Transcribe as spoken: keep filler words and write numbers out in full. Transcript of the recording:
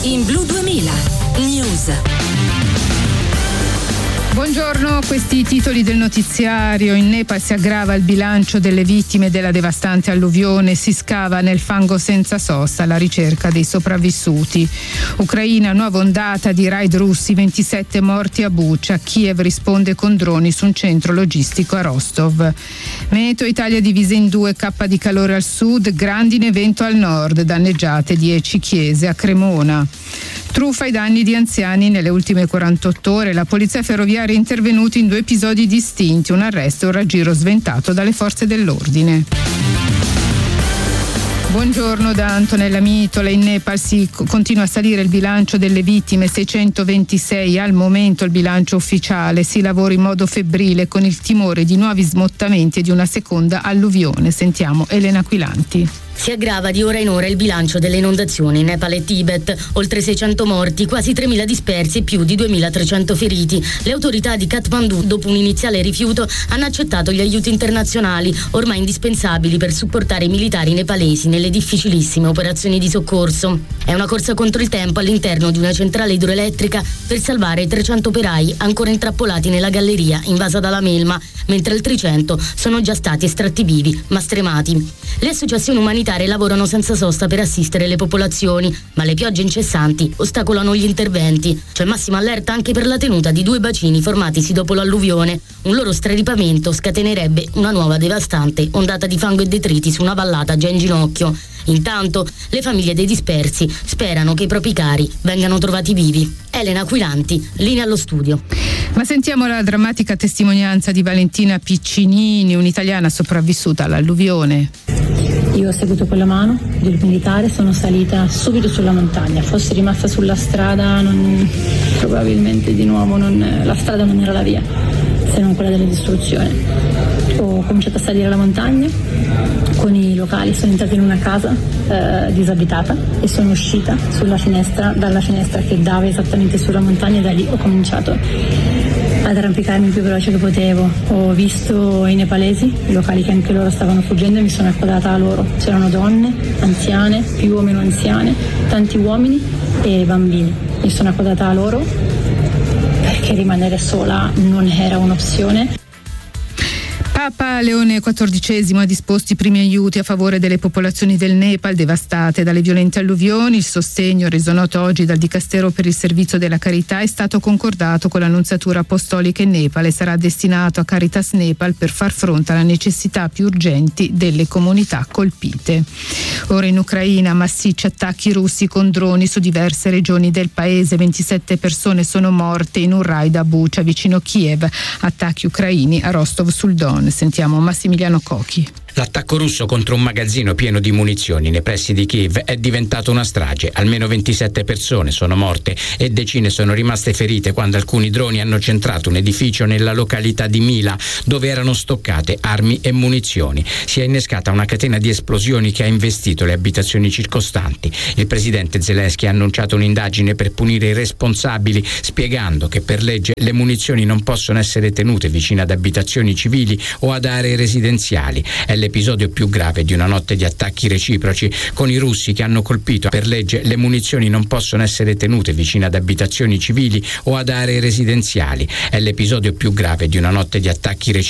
in Blu duemila News. Buongiorno, questi i titoli del notiziario. In Nepal si aggrava il bilancio delle vittime della devastante alluvione, si scava nel fango senza sosta alla ricerca dei sopravvissuti. Ucraina, nuova ondata di raid russi, ventisette morti a Bucha. Kiev risponde con droni su un centro logistico a Rostov. Meteo Italia divisa in due, cappa di calore al sud, grandine vento al nord, danneggiate dieci chiese a Cremona. Truffa ai danni di anziani nelle ultime quarantotto ore. La polizia ferroviaria è intervenuta in due episodi distinti, un arresto e un raggiro sventato dalle forze dell'ordine. Buongiorno da Antonella Mitola. In Nepal si continua a salire il bilancio delle vittime, seicentoventisei al momento il bilancio ufficiale. Si lavora in modo febbrile con il timore di nuovi smottamenti e di una seconda alluvione. Sentiamo Elena Aquilanti. Si aggrava di ora in ora il bilancio delle inondazioni in Nepal e Tibet. Oltre seicento morti, quasi tremila dispersi e più di duemilatrecento feriti. Le autorità di Kathmandu, dopo un iniziale rifiuto, hanno accettato gli aiuti internazionali, ormai indispensabili per supportare i militari nepalesi nelle difficilissime operazioni di soccorso. È una corsa contro il tempo all'interno di una centrale idroelettrica per salvare i trecento operai ancora intrappolati nella galleria invasa dalla melma, mentre altri cento sono già stati estratti vivi, ma stremati. Le associazioni umanitarie lavorano senza sosta per assistere le popolazioni, ma le piogge incessanti ostacolano gli interventi. C'è massima allerta anche per la tenuta di due bacini formatisi dopo l'alluvione. Un loro straripamento scatenerebbe una nuova devastante ondata di fango e detriti su una vallata già in ginocchio. Intanto le famiglie dei dispersi sperano che i propri cari vengano trovati vivi. Elena Aquilanti, linea allo studio. Ma sentiamo la drammatica testimonianza di Valentina Piccinini, un'italiana sopravvissuta all'alluvione. Io ho seguito quella mano del militare, sono salita subito sulla montagna. Fossi rimasta sulla strada, non, probabilmente di nuovo non, la strada non era la via, se non quella della distruzione. Ho cominciato a salire la montagna con i locali, sono entrata in una casa eh, disabitata e sono uscita sulla finestra, dalla finestra che dava esattamente sulla montagna, e da lì ho cominciato ad arrampicarmi il più veloce che potevo. Ho visto i nepalesi, i locali che anche loro stavano fuggendo, e mi sono accodata a loro. C'erano donne, anziane, più o meno anziane, tanti uomini e bambini. Mi sono accodata a loro perché rimanere sola non era un'opzione. Papa Leone quattordicesimo ha disposto i primi aiuti a favore delle popolazioni del Nepal devastate dalle violente alluvioni. Il sostegno, reso noto oggi dal Dicastero per il Servizio della Carità, è stato concordato con l'Annunziatura Apostolica in Nepal e sarà destinato a Caritas Nepal per far fronte alle necessità più urgenti delle comunità colpite. Ora in Ucraina, massicci attacchi russi con droni su diverse regioni del paese. ventisette persone sono morte in un raid a Bucha, vicino Kiev. Attacchi ucraini a Rostov sul Don. Sentiamo Massimiliano Cochi. L'attacco russo contro un magazzino pieno di munizioni nei pressi di Kiev è diventato una strage. Almeno ventisette persone sono morte e decine sono rimaste ferite quando alcuni droni hanno centrato un edificio nella località di Mila, dove erano stoccate armi e munizioni. Si è innescata una catena di esplosioni che ha investito le abitazioni circostanti. Il presidente Zelensky ha annunciato un'indagine per punire i responsabili, spiegando che per legge le munizioni non possono essere tenute vicino ad abitazioni civili o ad aree residenziali. È l'episodio più grave di una notte di attacchi reciproci, con i russi che hanno colpito. Per legge le munizioni non possono essere tenute vicino ad abitazioni civili o ad aree residenziali. È l'episodio più grave di una notte di attacchi reciproci